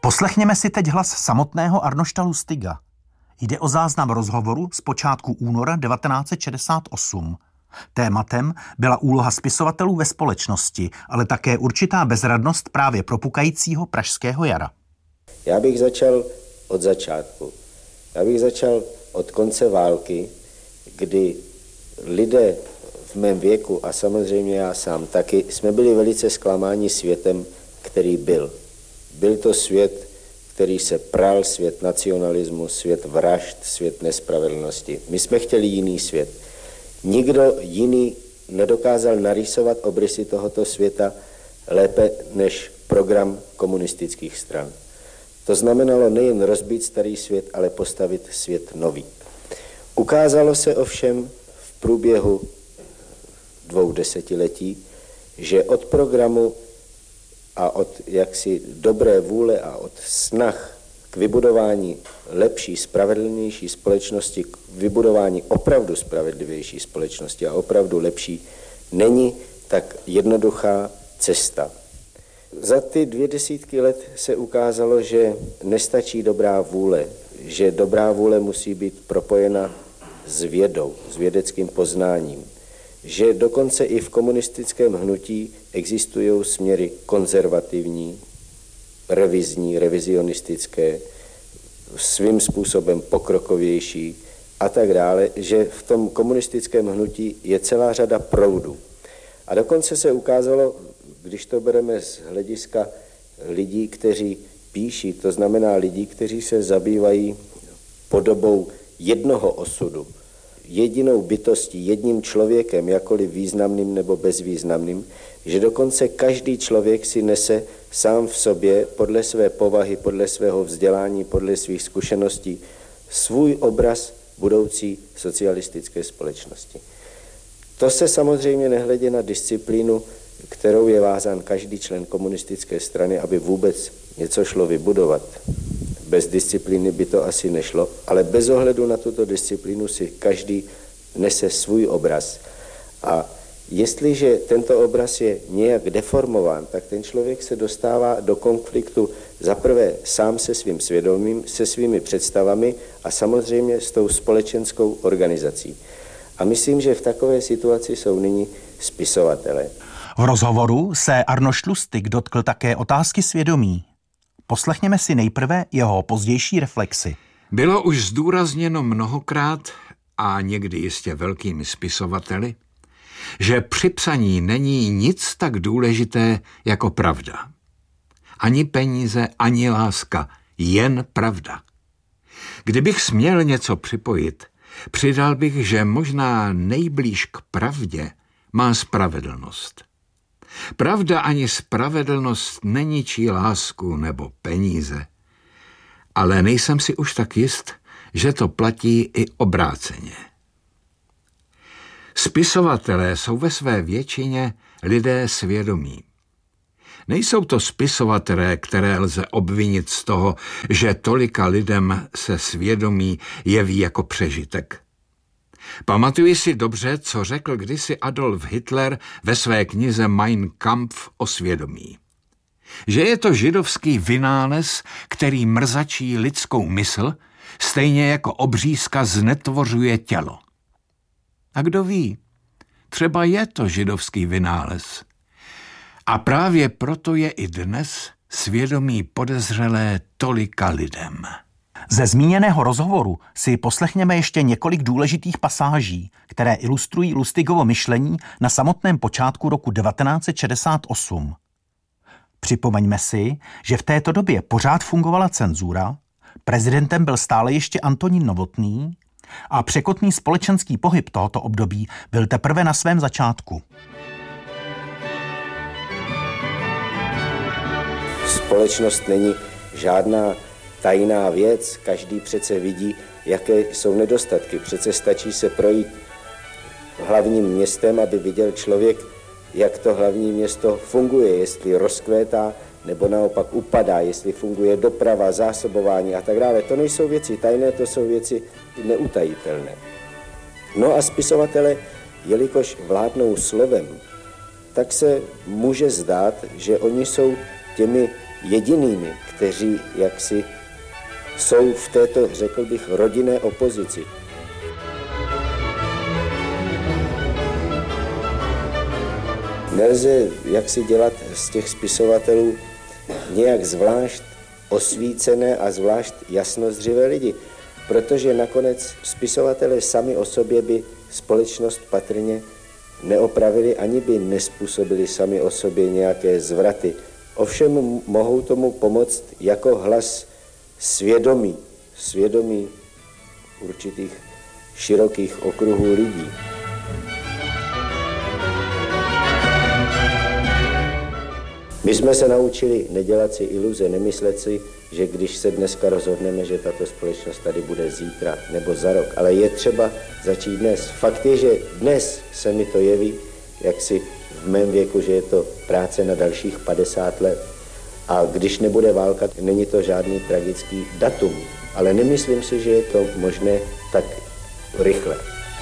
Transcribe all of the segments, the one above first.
Poslechněme si teď hlas samotného Arnošta Lustiga. Jde o záznam rozhovoru z počátku února 1968. Tématem byla úloha spisovatelů ve společnosti, ale také určitá bezradnost právě propukajícího pražského jara. Já bych začal od začátku. Já bych začal od konce války, kdy lidé v mém věku a samozřejmě já sám taky jsme byli velice zklamáni světem, který byl. Byl to svět, který se pral, svět nacionalismu, svět vražd, svět nespravedlnosti. My jsme chtěli jiný svět. Nikdo jiný nedokázal narýsovat obrysy tohoto světa lépe než program komunistických stran. To znamenalo nejen rozbít starý svět, ale postavit svět nový. Ukázalo se ovšem v průběhu 2 desetiletí, že od programu a od jaksi dobré vůle a od snah k vybudování lepší, spravedlnější společnosti, k vybudování opravdu spravedlivější společnosti a opravdu lepší, není tak jednoduchá cesta. Za ty 2 desítky let se ukázalo, že nestačí dobrá vůle, že dobrá vůle musí být propojena s vědou, s vědeckým poznáním, že dokonce i v komunistickém hnutí existují směry konzervativní, revizní, revizionistické, svým způsobem pokrokovější a tak dále, že v tom komunistickém hnutí je celá řada proudů. A dokonce se ukázalo, když to bereme z hlediska lidí, kteří píší, to znamená lidí, kteří se zabývají podobou jednoho osudu, jedinou bytostí, jedním člověkem, jakkoliv významným nebo bezvýznamným, že dokonce každý člověk si nese sám v sobě, podle své povahy, podle svého vzdělání, podle svých zkušeností, svůj obraz budoucí socialistické společnosti. To se samozřejmě nehledě na disciplínu, kterou je vázán každý člen komunistické strany, aby vůbec něco šlo vybudovat. Bez disciplíny by to asi nešlo, ale bez ohledu na tuto disciplínu si každý nese svůj obraz. A jestliže tento obraz je nějak deformován, tak ten člověk se dostává do konfliktu zaprvé sám se svým svědomím, se svými představami a samozřejmě s tou společenskou organizací. A myslím, že v takové situaci jsou nyní spisovatelé. V rozhovoru se Arnošt Lustig dotkl také otázky svědomí. Poslechněme si nejprve jeho pozdější reflexy. Bylo už zdůrazněno mnohokrát a někdy jistě velkými spisovateli, že při psaní není nic tak důležité jako pravda. Ani peníze, ani láska, jen pravda. Kdybych směl něco připojit, přidal bych, že možná nejblíž k pravdě má spravedlnost. Pravda ani spravedlnost neničí lásku nebo peníze, ale nejsem si už tak jist, že to platí i obráceně. Spisovatelé jsou ve své většině lidé svědomí. Nejsou to spisovatelé, které lze obvinit z toho, že tolika lidem se svědomí jeví jako přežitek. Pamatuji si dobře, co řekl kdysi Adolf Hitler ve své knize Mein Kampf o svědomí. Že je to židovský vynález, který mrzačí lidskou mysl, stejně jako obřízka znetvořuje tělo. A kdo ví, třeba je to židovský vynález. A právě proto je i dnes svědomí podezřelé tolika lidem. Ze zmíněného rozhovoru si poslechněme ještě několik důležitých pasáží, které ilustrují Lustigovo myšlení na samotném počátku roku 1968. Připomeňme si, že v této době pořád fungovala cenzura, prezidentem byl stále ještě Antonín Novotný a překotný společenský pohyb tohoto období byl teprve na svém začátku. Společnost není žádná tajná věc, každý přece vidí, jaké jsou nedostatky. Přece stačí se projít hlavním městem, aby viděl člověk, jak to hlavní město funguje, jestli rozkvétá nebo naopak upadá, jestli funguje doprava, zásobování a tak dále. To nejsou věci tajné, to jsou věci neutajitelné. No a spisovatele, jelikož vládnou slovem, tak se může zdát, že oni jsou těmi jedinými, kteří jaksi jsou v této, řekl bych, rodinné opozici. Nelze jaksi dělat z těch spisovatelů nějak zvlášť osvícené a zvlášť jasnozřivé lidi, protože nakonec spisovatelé sami o sobě by společnost patrně neopravili, ani by nespůsobili sami o sobě nějaké zvraty. Ovšem mohou tomu pomoct jako hlas svědomí určitých širokých okruhů lidí. My jsme se naučili nedělat si iluze, nemyslet si, že když se dneska rozhodneme, že tato společnost tady bude zítra nebo za rok, ale je třeba začít dnes. Fakt je, že dnes se mi to jeví, jak si v mém věku, že je to práce na dalších 50 let. A když nebude válka, není to žádný tragický datum, ale nemyslím si, že je to možné tak rychle.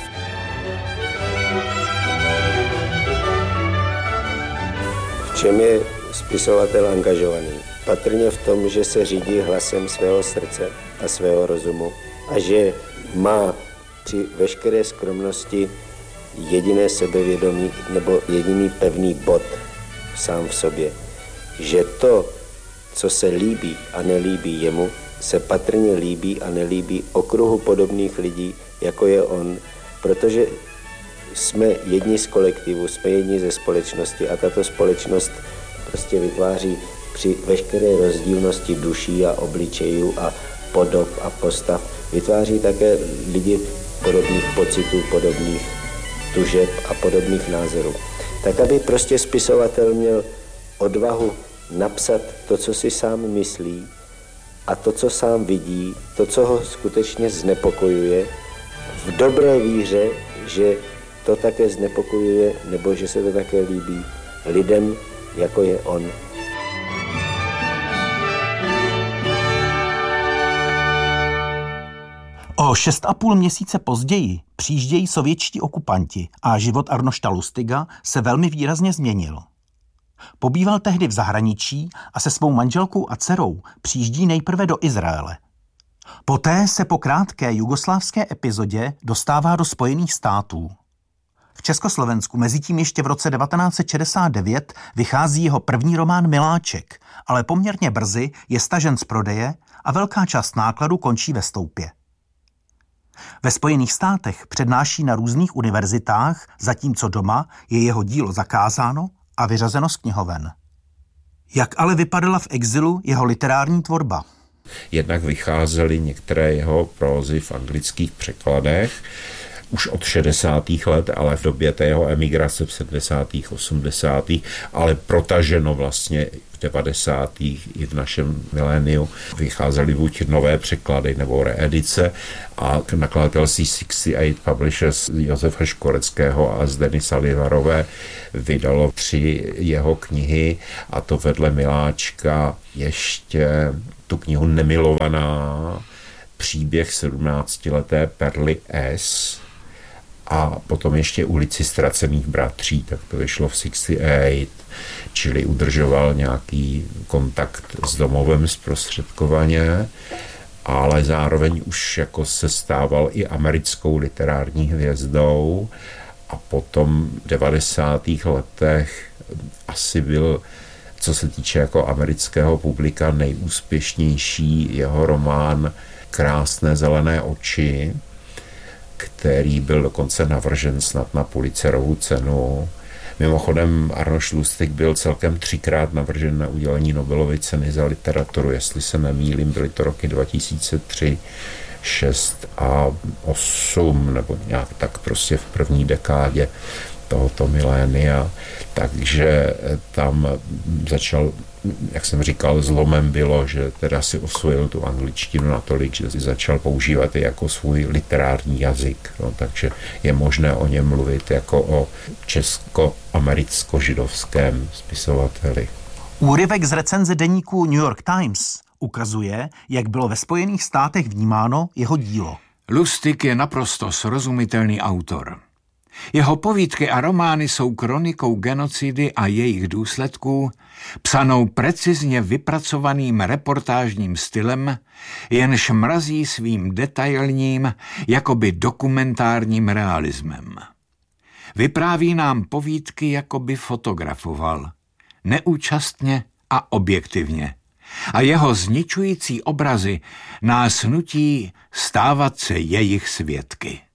V čem je spisovatel angažovaný? Patrně v tom, že se řídí hlasem svého srdce a svého rozumu a že má při veškeré skromnosti jediné sebevědomí nebo jediný pevný bod sám v sobě. Že to, co se líbí a nelíbí jemu, se patrně líbí a nelíbí okruhu podobných lidí, jako je on, protože jsme jedni z kolektivu, jsme jedni ze společnosti a tato společnost prostě vytváří při veškeré rozdílnosti duší a obličejů a podob a postav, vytváří také lidi podobných pocitů, podobných tužeb a podobných názorů. Tak, aby prostě spisovatel měl odvahu napsat to, co si sám myslí a to, co sám vidí, to, co ho skutečně znepokojuje, v dobré víře, že to také znepokojuje nebo že se to také líbí lidem, jako je on. O 6,5 měsíce později přijíždějí sovětští okupanti a život Arnošta Lustiga se velmi výrazně změnil. Pobýval tehdy v zahraničí a se svou manželkou a dcerou přijíždí nejprve do Izraele. Poté se po krátké jugoslávské epizodě dostává do Spojených států. V Československu mezitím ještě v roce 1969 vychází jeho první román Miláček, ale poměrně brzy je stažen z prodeje a velká část nákladu končí ve stoupě. Ve Spojených státech přednáší na různých univerzitách, zatímco doma je jeho dílo zakázáno a vyřazeno z knihoven. Jak ale vypadala v exilu jeho literární tvorba? Jednak vycházely některé jeho prózy v anglických překladech, už od 60. let, ale v době té jeho emigrace v 70. 80. ale protaženo vlastně v 90. i v našem miléniu vycházely buď nové překlady nebo reedice a nakladatelství 68 Publishers Josefa Škoreckého a Zdeny Salivarové vydalo 3 jeho knihy a to vedle Miláčka ještě tu knihu Nemilovaná, příběh 17leté Perly S. A potom ještě Ulici ztracených bratří, tak to vyšlo v 68, čili udržoval nějaký kontakt s domovem zprostředkovaně, ale zároveň už jako se stával i americkou literární hvězdou a potom v 90. letech asi byl, co se týče jako amerického publika, nejúspěšnější jeho román Krásné zelené oči, který byl dokonce navržen snad na Pulitzerovu cenu. Mimochodem Arnošt Lustig byl celkem 3krát navržen na udělení Nobelovy ceny za literaturu, jestli se nemýlím, byly to roky 2003, 6 a 8, nebo nějak tak prostě v první dekádě tohoto milénia. Takže tam začal, jak jsem říkal, zlomem bylo, že teda si osvojil tu angličtinu natolik, že si začal používat i jako svůj literární jazyk. No, takže je možné o něm mluvit jako o česko-americko-židovském spisovateli. Úryvek z recenze deníku New York Times ukazuje, jak bylo ve Spojených státech vnímáno jeho dílo. Lustig je naprosto srozumitelný autor. Jeho povídky a romány jsou kronikou genocidy a jejich důsledků, psanou precizně vypracovaným reportážním stylem, jenž mrazí svým detailním, jakoby dokumentárním realismem. Vypráví nám povídky, jakoby fotografoval, neúčastně a objektivně. A jeho zničující obrazy nás nutí stávat se jejich svědky.